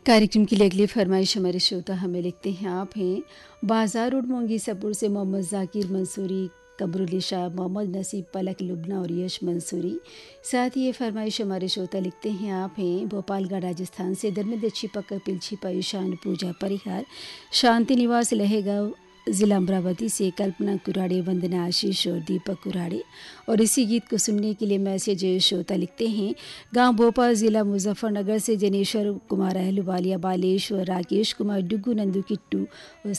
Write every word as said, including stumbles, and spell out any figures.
कार्यक्रम की लिए अगली फरमाइश हमारे श्रोता हमें लिखते हैं। आप हैं बाजार रोड मोंगी सपुर से मोहम्मद जाकिर मंसूरी, कमरुल शाह, मोहम्मद नसीब, पलक लुबना और यश मंसूरी। साथ ही ये फरमाइश हमारे श्रोता लिखते हैं। आप हैं भोपालगढ़ राजस्थान से धर्मेंद्र छिपा, कपिल छिपा, ईशान पूजा परिहार, शांति निवास लहेगांव ज़िला अमरावती से कल्पना कुराड़े, वंदना आशीष और दीपक कुराड़े। और इसी गीत को सुनने के लिए मैसेज श्रोता लिखते हैं। गांव भोपाल ज़िला मुजफ्फरनगर से जनेश्वर कुमार, अहलुवालिया, बालेश्वर, राकेश कुमार, डुगू, नंदू, किट्टू और